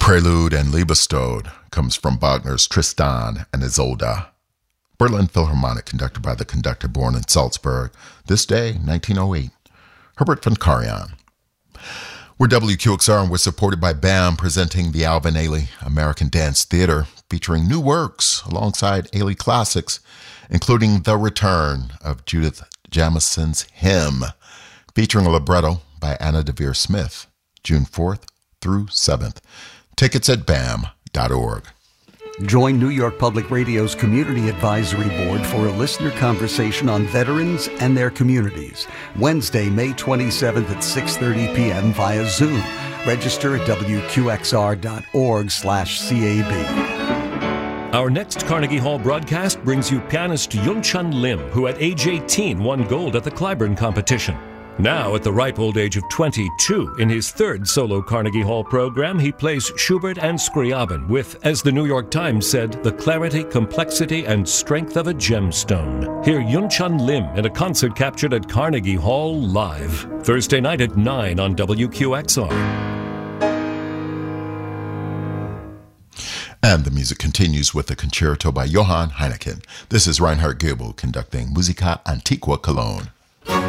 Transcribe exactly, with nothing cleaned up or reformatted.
Prelude and Liebestod comes from Wagner's Tristan and Isolde. Berlin Philharmonic, conducted by the conductor born in Salzburg. This day, nineteen oh eight. Herbert von Karajan. We're W Q X R and we're supported by BAM, presenting the Alvin Ailey American Dance Theater, featuring new works alongside Ailey classics, including The Return of Judith Jamison's Hymn, featuring a libretto by Anna Devere Smith, June fourth through seventh. Tickets at B A M dot org. Join New York Public Radio's Community Advisory Board for a listener conversation on veterans and their communities. Wednesday, May twenty-seventh at six thirty p.m. via Zoom. Register at W Q X R dot org slash C A B. Our next Carnegie Hall broadcast brings you pianist Yun-Chun Lim, who at age eighteen won gold at the Clyburn competition. Now, at the ripe old age of twenty-two, in his third solo Carnegie Hall program, he plays Schubert and Scriabin with, as the New York Times said, the clarity, complexity, and strength of a gemstone. Hear Yun-Chun Lim in a concert captured at Carnegie Hall live, Thursday night at nine on W Q X R. And the music continues with a concerto by Johann Heineken. This is Reinhard Goebel conducting Musica Antiqua Cologne.